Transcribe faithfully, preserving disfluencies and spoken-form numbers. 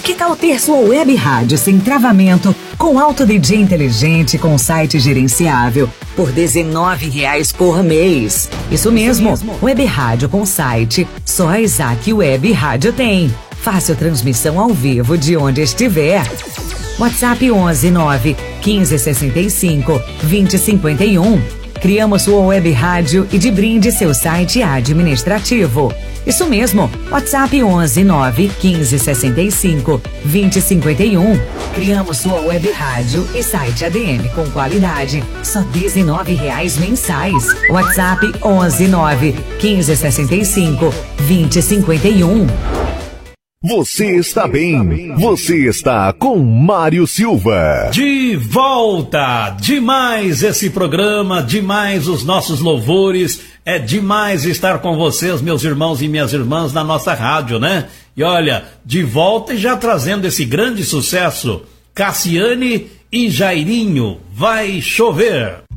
Que tal ter sua web rádio sem travamento, com alto D J inteligente, com site gerenciável, por dezenove reais por mês? Isso mesmo, web rádio com site, só a Isaac Web Rádio tem. Fácil transmissão ao vivo de onde estiver. WhatsApp onze nove quinze sessenta e cinco vinte cinquenta e um. Criamos sua web rádio e de brinde seu site administrativo. Isso mesmo, WhatsApp onze nove quinze sessenta e cinco vinte cinquenta e um. Criamos sua web rádio e site A D M com qualidade, só dezenove reais mensais. WhatsApp onze nove quinze sessenta e cinco vinte cinquenta e um. Você está bem, você está com Mário Silva. De volta, demais esse programa, demais os nossos louvores, é demais estar com vocês, meus irmãos e minhas irmãs, na nossa rádio, né? E olha, de volta e já trazendo esse grande sucesso, Cassiane e Jairinho, Vai Chover.